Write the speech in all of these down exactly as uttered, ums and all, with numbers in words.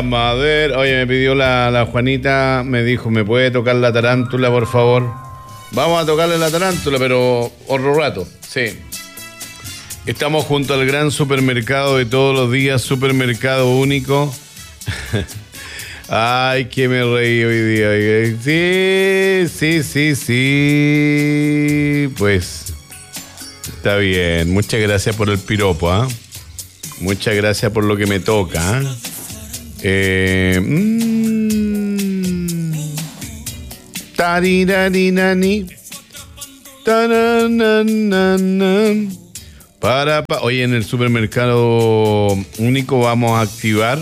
A ver, oye, me pidió la, la Juanita, me dijo, ¿me puede tocar la tarántula, por favor? Vamos a tocarle la tarántula, pero otro rato, sí. Estamos junto al gran supermercado de todos los días, Supermercado Único. Ay, que me reí hoy día. Sí, sí, sí, sí. Pues, está bien. Muchas gracias por el piropo, ¿ah? ¿eh? Muchas gracias por lo que me toca, ¿eh? Eh, mmm, tarirarinani, taranananan, para, pa, oye, en el Supermercado Único vamos a activar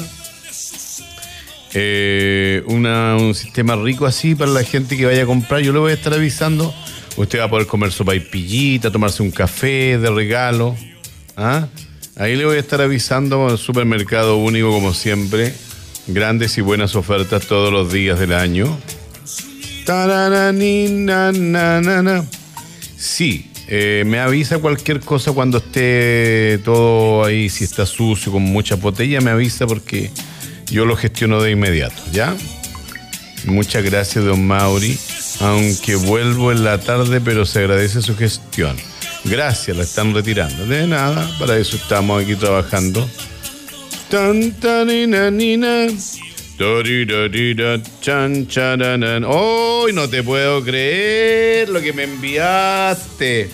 eh, una, un sistema rico así para la gente que vaya a comprar. Yo le voy a estar avisando. Usted va a poder comer sopaipillita, tomarse un café de regalo, ¿ah? Ahí le voy a estar avisando. El Supermercado Único, como siempre, grandes y buenas ofertas todos los días del año. Sí, eh, me avisa cualquier cosa cuando esté todo ahí. Si está sucio, con mucha botella, me avisa porque yo lo gestiono de inmediato, ¿ya? Muchas gracias, don Mauri. Aunque vuelvo en la tarde, pero se agradece su gestión. Gracias, la están retirando. De nada, para eso estamos aquí trabajando. Tan, tarinanina, tarirarira, chan, charanan. ¡Ay, no te puedo creer lo que me enviaste!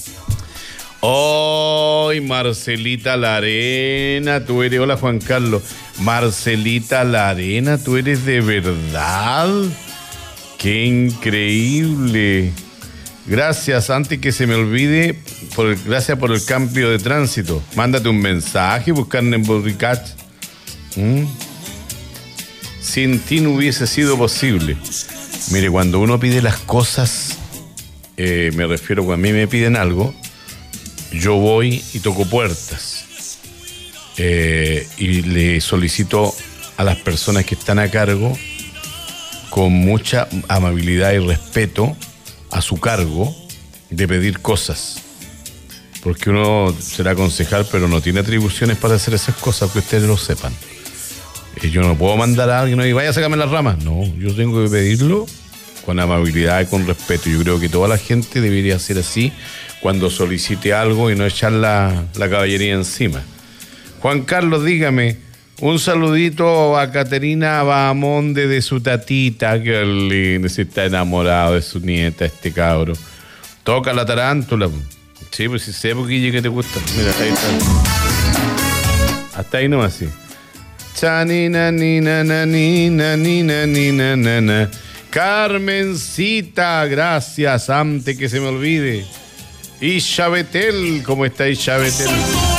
¡Ay, Marcelita Larena! Tú eres... Hola, Juan Carlos. Marcelita Larena, ¿tú eres de verdad? ¡Qué increíble! Gracias, antes que se me olvide, por el, gracias por el cambio de tránsito. Mándate un mensaje, buscarme en Borricach. ¿Mm? Sin ti no hubiese sido posible. Mire, cuando uno pide las cosas, eh, me refiero cuando a mí me piden algo, yo voy y toco puertas. Eh, y le solicito a las personas que están a cargo, con mucha amabilidad y respeto, a su cargo, de pedir cosas, porque uno será concejal pero no tiene atribuciones para hacer esas cosas, que ustedes lo sepan. Eh, yo no puedo mandar a alguien y vaya a sacarme las ramas, no, yo tengo que pedirlo con amabilidad y con respeto. Yo creo que toda la gente debería ser así cuando solicite algo y no echar la, la caballería encima. Juan Carlos, dígame, un saludito a Caterina Bahamonde de su tatita, que lindo, si está enamorado de su nieta este cabro. Toca la tarántula. Sí, pues si sé, Poquille, que te gusta. Mira, ahí está. Hasta ahí nomás, sí. Chanina, nina, nina, nina, nina, nina. Carmencita, gracias, antes que se me olvide. Y Chabetel, ¿cómo está y Chabetel?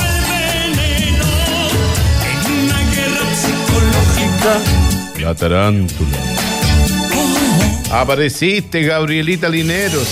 La tarántula. Apareciste, Gabrielita Lineros.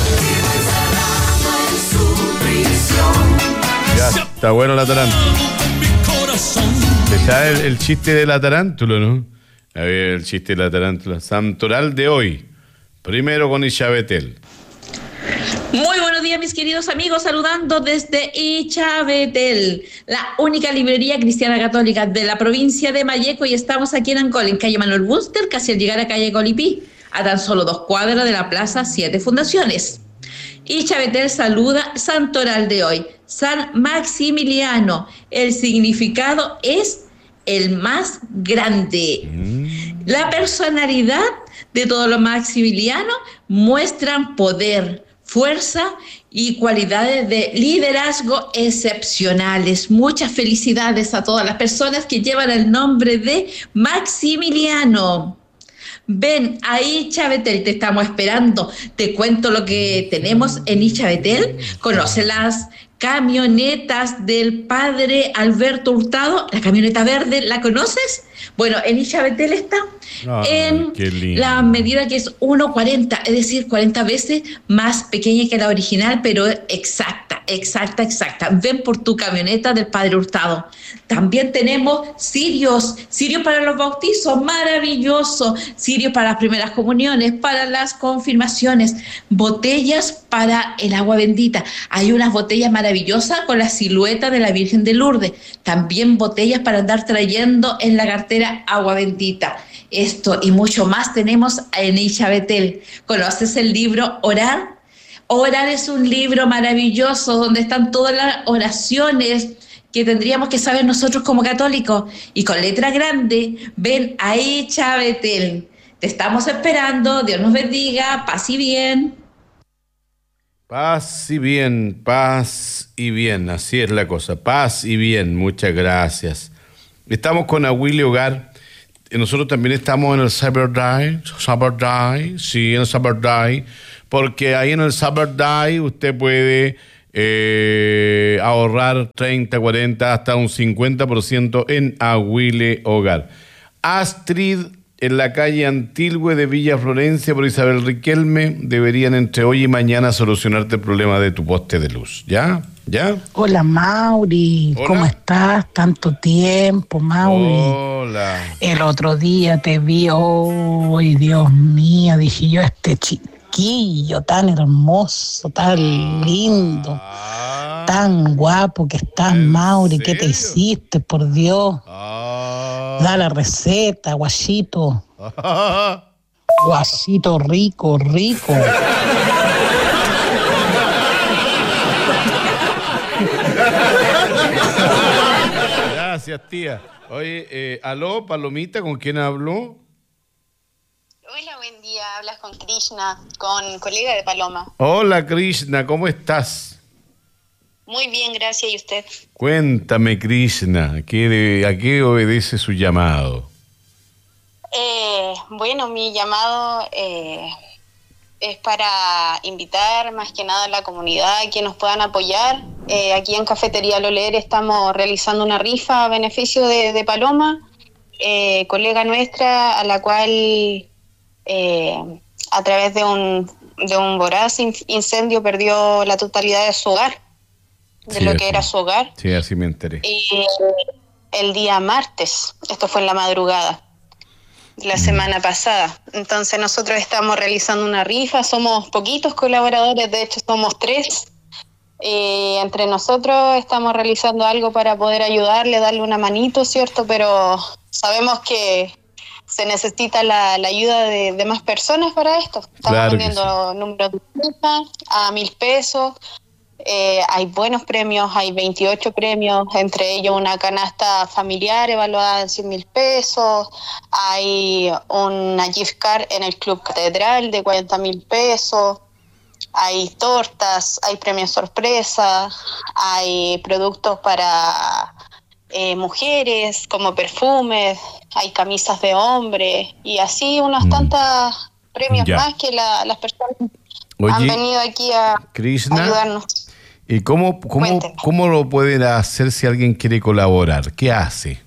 Ya está bueno la tarántula. ¿Te sabes el, el chiste de la tarántula, no? A ver, el chiste de la tarántula. Santoral de hoy. Primero con Ichabetel. Muy buenos días, mis queridos amigos, saludando desde Ichabetel, la única librería cristiana católica de la provincia de Malleco, y estamos aquí en Ancol, en calle Manuel Buster, casi al llegar a calle Colipí, a tan solo dos cuadras de la plaza Siete Fundaciones. Ichabetel saluda Santoral de hoy, San Maximiliano. El significado es el más grande. La personalidad de todos los maximilianos muestran poder, fuerza y cualidades de liderazgo excepcionales. Muchas felicidades a todas las personas que llevan el nombre de Maximiliano. Ven a Ichabetel, te estamos esperando. Te cuento lo que tenemos en Ichabetel. ¿Conoce las camionetas del padre Alberto Hurtado? La camioneta verde, ¿la conoces? Bueno, en Ichabetel está oh, en la medida que es uno cuarenta, es decir, cuarenta veces más pequeña que la original, pero exacta, exacta, exacta. Ven por tu camioneta del padre Hurtado. También tenemos cirios, cirios para los bautizos, maravilloso, cirios para las primeras comuniones, para las confirmaciones, botellas para el agua bendita. Hay unas botellas maravillosas con la silueta de la Virgen de Lourdes, también botellas para andar trayendo en la cartera cartera agua bendita. Esto y mucho más tenemos en Isha Betel. ¿Conoces el libro Orar? Orar es un libro maravilloso donde están todas las oraciones que tendríamos que saber nosotros como católicos. Y con letra grande, ven a Isha Betel. Te estamos esperando. Dios nos bendiga. Paz y bien. Paz y bien, paz y bien. Así es la cosa. Paz y bien. Muchas gracias. Estamos con Aguile Hogar. Nosotros también estamos en el Cyber Day. Cyber Day. Sí, en el Cyber Day. Porque ahí en el Cyber Day usted puede eh, ahorrar treinta, cuarenta, hasta un cincuenta por ciento en Aguile Hogar. Astrid, en la calle Antilhue de Villa Florencia por Isabel Riquelme, deberían entre hoy y mañana solucionarte el problema de tu poste de luz. ¿Ya? ¿Ya? Hola, Mauri. Hola. ¿Cómo estás? Tanto tiempo, Mauri. Hola. El otro día te vi, oh, Dios mío, dije yo, este chiquillo tan hermoso, tan lindo, Ah, tan guapo que estás, ¿en Mauri. ¿Qué te serio? hiciste, por Dios? ah, Da la receta, guachito. ah, Guachito rico, rico. Gracias, tía. Oye, eh, aló, Palomita, ¿con quién habló? Hola, buen día. Hablas con Krishna, con colega de Paloma. Hola, Krishna, ¿cómo estás? Muy bien, gracias. ¿Y usted? Cuéntame, Krishna, ¿a qué, de- a qué obedece su llamado? Eh, bueno, mi llamado eh, es para invitar más que nada a la comunidad que nos puedan apoyar. Eh, aquí en Cafetería Loler estamos realizando una rifa a beneficio de, de Paloma, eh, colega nuestra, a la cual eh, a través de un, de un voraz in- incendio perdió la totalidad de su hogar, de Sí, lo así. que era su hogar. Sí, así me enteré. Y el día martes, esto fue en la madrugada de la semana pasada. Entonces nosotros estamos realizando una rifa, somos poquitos colaboradores, de hecho somos tres. Y entre nosotros estamos realizando algo para poder ayudarle, darle una manito, ¿cierto? Pero sabemos que se necesita la, la ayuda de, de más personas para esto. Estamos Claro que vendiendo números de rifa a mil pesos. Eh, hay buenos premios, hay veintiocho premios, entre ellos una canasta familiar evaluada en cien mil pesos, hay una gift card en el Club Catedral de cuarenta mil pesos, hay tortas, hay premios sorpresa, hay productos para eh, mujeres como perfumes, hay camisas de hombre y así unas Mm. tantas premios Ya. más que la- las personas Oye, han venido aquí a Krishna, ayudarnos. ¿y cómo, cómo, Cuénteme. cómo lo pueden hacer si alguien quiere colaborar? ¿Qué hace?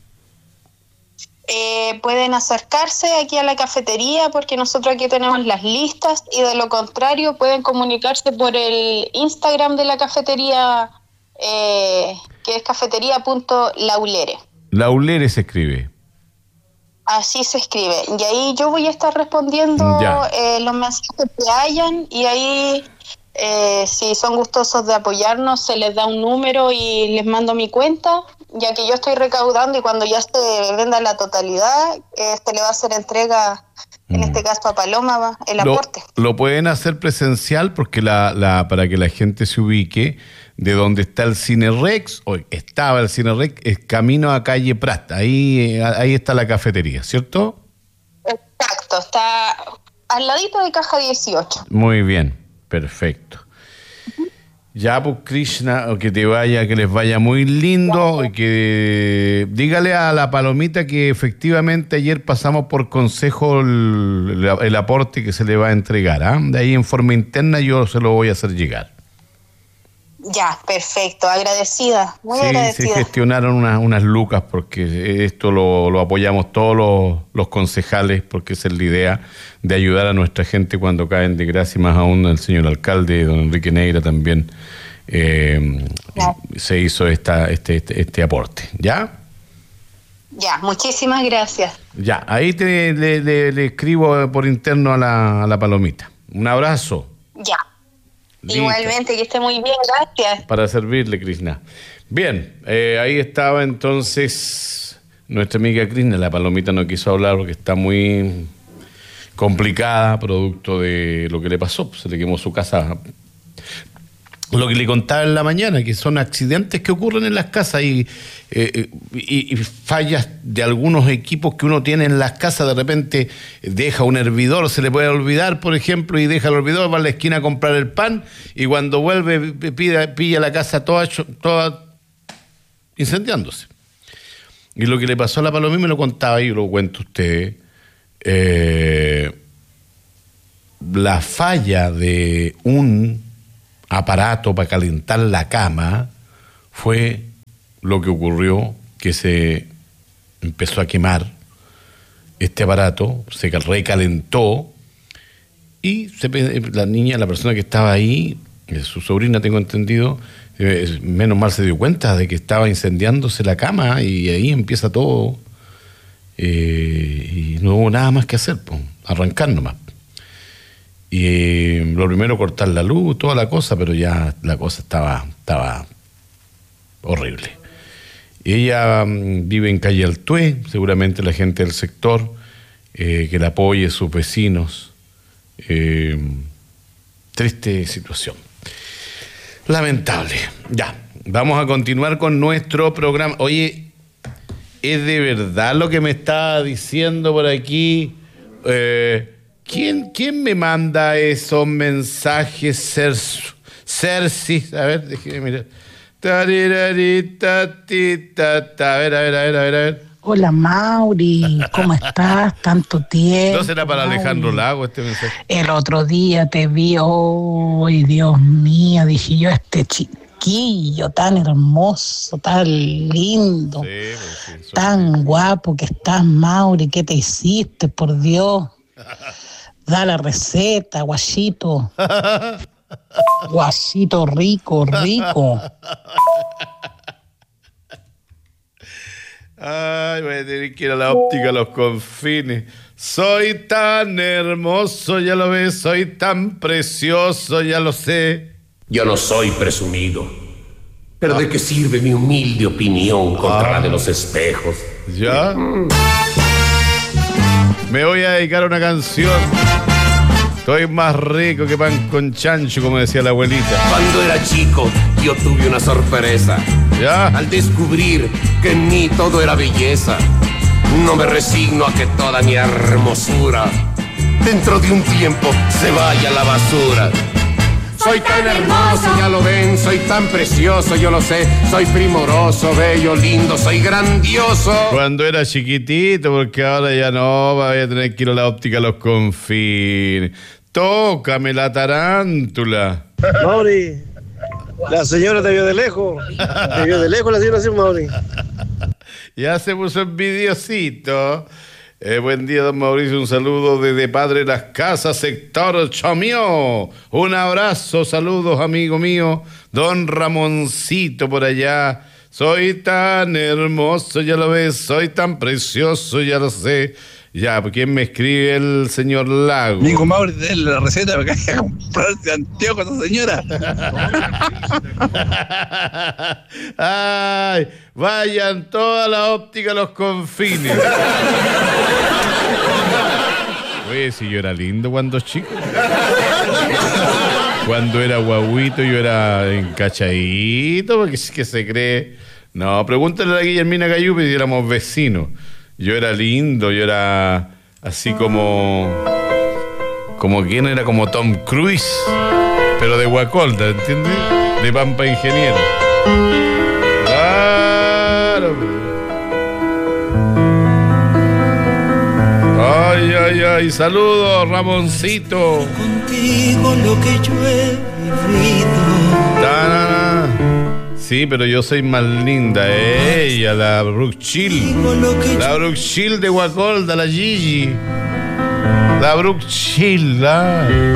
Eh, pueden acercarse aquí a la cafetería porque nosotros aquí tenemos las listas y de lo contrario pueden comunicarse por el Instagram de la cafetería eh, que es cafetería.laulere. Laulere se escribe. Así se escribe. Y ahí yo voy a estar respondiendo Ya. eh, los mensajes que hayan y ahí eh, si son gustosos de apoyarnos se les da un número y les mando mi cuenta, ya que yo estoy recaudando y cuando ya se venda la totalidad eh, se le va a hacer entrega, en Mm. este caso a Paloma, va, el Lo, aporte. lo pueden hacer presencial porque la, la para que la gente se ubique de donde está el Cine Rex, hoy estaba el Cine Rex, es camino a calle Prat, ahí, eh, ahí está la cafetería, ¿cierto? Exacto, está al ladito de caja dieciocho. Muy bien, perfecto. Ya, pues, Krishna, que te vaya, que les vaya muy lindo y que dígale a la Palomita que efectivamente ayer pasamos por consejo el, el aporte que se le va a entregar, ¿ah? De ahí en forma interna yo se lo voy a hacer llegar. Ya, perfecto, agradecida, muy Sí, se agradecida. gestionaron unas, unas lucas porque esto lo, lo apoyamos todos los, los concejales porque esa es la idea de ayudar a nuestra gente cuando caen de gracia y más aún el señor alcalde, don Enrique Negra también eh, Claro. se hizo esta, este, este, este aporte. ¿Ya? Ya, muchísimas gracias. Ya, ahí te, le, le- le escribo por interno a la, a la Palomita. Un abrazo. Ya. Listo. Igualmente, que esté muy bien, gracias. Para servirle, Krishna. Bien, eh, ahí estaba entonces nuestra amiga Krishna, la palomita no quiso hablar porque está muy complicada, producto de lo que le pasó. Se le quemó su casa. Lo que le contaba en la mañana, que son accidentes que ocurren en las casas y, eh, y, y fallas de algunos equipos que uno tiene en las casas. De repente deja un hervidor, se le puede olvidar, por ejemplo, y deja el hervidor, va a la esquina a comprar el pan y cuando vuelve pilla, pilla la casa toda, toda incendiándose. Y lo que le pasó a la Palomí me lo contaba y lo cuento a ustedes. Eh, la falla de un aparato para calentar la cama fue lo que ocurrió, que se empezó a quemar este aparato, se recalentó y se, la niña, la persona que estaba ahí, su sobrina tengo entendido, eh, menos mal se dio cuenta de que estaba incendiándose la cama y ahí empieza todo eh, y no hubo nada más que hacer, pues, arrancar nomás. Y eh, lo primero, cortar la luz, toda la cosa, pero ya la cosa estaba, estaba horrible. Y ella um, vive en calle Altué, seguramente la gente del sector, eh, que la apoye, sus vecinos. Eh, triste situación. Lamentable. Ya, vamos a continuar con nuestro programa. Oye, ¿es de verdad lo que me está diciendo por aquí? Eh... ¿Quién, ¿Quién me manda esos mensajes, Cerci? A ver, déjeme mirar. A ver, a ver, a ver, a ver, a ver. Hola, Mauri, ¿cómo estás? Tanto tiempo. ¿No será para Mauri. Alejandro Lago este mensaje? El otro día te vi, oh, Dios mío, dije yo, este chiquillo tan hermoso, tan lindo, Sí, pues sí, tan sí. guapo que estás, Mauri, ¿qué te hiciste, por Dios? Da la receta, guachito. Guachito rico, rico. Ay, voy a tener que ir a la óptica Los Confines. Soy tan hermoso, ya lo ves, soy tan precioso, ya lo sé. Yo no soy presumido, pero ¿de qué sirve mi humilde opinión contra Ah. la de los espejos? ¿Ya? Me voy a dedicar a una canción. Estoy más rico que pan con chancho, como decía la abuelita. Cuando era chico, yo tuve una sorpresa. ¿Ya? Al descubrir que en mí todo era belleza. No me resigno a que toda mi hermosura dentro de un tiempo se vaya a la basura. Soy tan hermoso, ya lo ven, soy tan precioso, yo lo sé. Soy primoroso, bello, lindo, soy grandioso. Cuando era chiquitito, porque ahora ya no, voy a tener que ir a la óptica Los Confines. Tócame la tarántula. Mauri, la señora te vio de lejos. Te vio de lejos la señora, sí, Mauri. Ya se puso envidiosito. Eh, buen día, don Mauricio. Un saludo desde Padre Las Casas, sector Chomío. Un abrazo, saludos, amigo mío. Don Ramoncito por allá. Soy tan hermoso, ya lo ves. Soy tan precioso, ya lo sé. Ya, ¿quién me escribe? El señor Lago. Nico Mauri, denle la receta para que vaya a comprarse anteojos a esa señora. Ay, vayan toda la óptica Los Confines. Oye, si yo era lindo cuando chico. Cuando era guaguito yo era encachadito, porque es que se cree. No, pregúntale a la Guillermina Cayupe si éramos vecinos. Yo era lindo, yo era así como... Como quien era como Tom Cruise, pero de Guacolda, ¿entiendes? De Pampa Ingeniero. Claro. Ay, ay, ay, saludos, Ramoncito. Contigo lo que yo he vivido. Ta-na-na. Sí, pero yo soy más linda, ella, la Brooke Chill. La Brooke Chill de Guacolda, la Gigi. La Brooke Chill, la...